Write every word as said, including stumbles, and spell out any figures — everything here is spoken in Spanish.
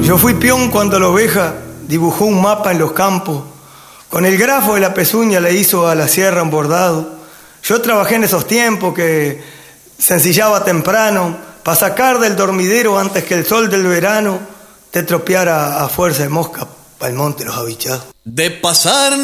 Yo fui peón cuando la oveja dibujó un mapa en los campos. Con el grafo de la pezuña le hizo a la sierra un bordado. Yo trabajé en esos tiempos que se ensillaba temprano para sacar del dormidero antes que el sol del verano te tropeara a fuerza de mosca para el monte los habichados. De pasar